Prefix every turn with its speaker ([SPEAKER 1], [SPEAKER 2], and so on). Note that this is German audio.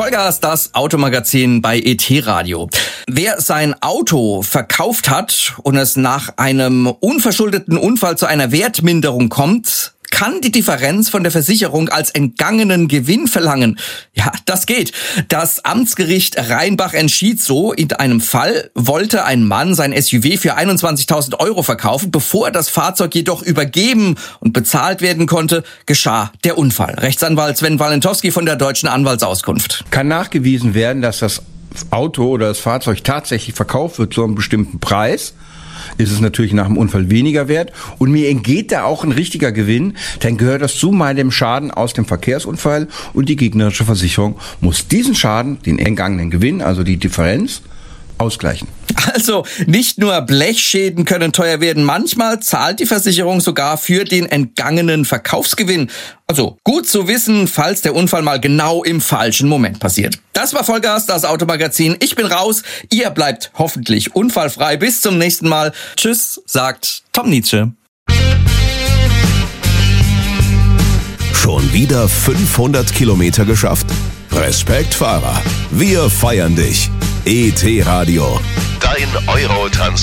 [SPEAKER 1] Vollgas, das Automagazin bei ET Radio. Wer sein Auto verkauft hat und es nach einem unverschuldeten Unfall zu einer Wertminderung kommt, kann die Differenz von der Versicherung als entgangenen Gewinn verlangen. Ja, das geht. Das Amtsgericht Rheinbach entschied so. In einem Fall wollte ein Mann sein SUV für 21.000 Euro verkaufen. Bevor das Fahrzeug jedoch übergeben und bezahlt werden konnte, geschah der Unfall. Rechtsanwalt Sven Walentowski von der Deutschen Anwaltsauskunft.
[SPEAKER 2] Kann nachgewiesen werden, dass das Auto oder das Fahrzeug tatsächlich verkauft wird zu einem bestimmten Preis, ist es natürlich nach dem Unfall weniger wert. Und mir entgeht da auch ein richtiger Gewinn, dann gehört das zu meinem Schaden aus dem Verkehrsunfall und die gegnerische Versicherung muss diesen Schaden, den entgangenen Gewinn, also die Differenz, ausgleichen.
[SPEAKER 1] Also nicht nur Blechschäden können teuer werden, manchmal zahlt die Versicherung sogar für den entgangenen Verkaufsgewinn. Also gut zu wissen, falls der Unfall mal genau im falschen Moment passiert. Das war Vollgas, das Automagazin. Ich bin raus, ihr bleibt hoffentlich unfallfrei. Bis zum nächsten Mal. Tschüss, sagt Tom Nietzsche.
[SPEAKER 3] Schon wieder 500 Kilometer geschafft? Respekt, Fahrer. Wir feiern dich. ET Radio. Dein Euro-Transfer.